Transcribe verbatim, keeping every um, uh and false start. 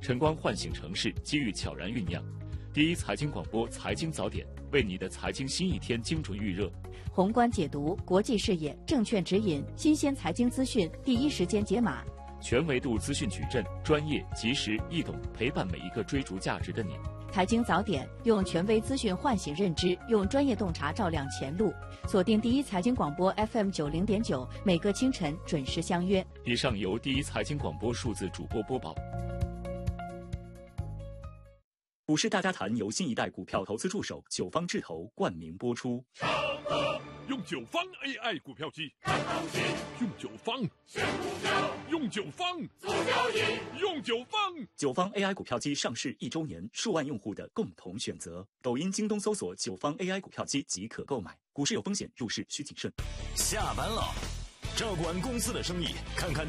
晨光唤醒城市，机遇悄然酝酿。第一财经广播财经早点，为你的财经新一天精准预热。 宏观解读，国际视野，证券指引，新鲜财经资讯，第一时间解码。 全维度资讯矩阵，专业、及时、易懂，陪伴每一个追逐价值的你。 财经早点，用权威资讯唤醒认知，用专业洞察照亮前路。锁定第一财经广播 F M 九零点九，每个清晨准时相约。 以上由第一财经广播数字主播播报。 股市大家谈由新一代股票投资助手九方智投冠名播出。 用九方 A I 股票机看行情，用九方选股票，用九方做交易，用九方。 九方 A I 股票机上市一周年，数万用户的共同选择。抖音、京东搜索九方 A I 股票机即可购买。股市有风险，入市需谨慎。 下班了，照管公司的生意，看看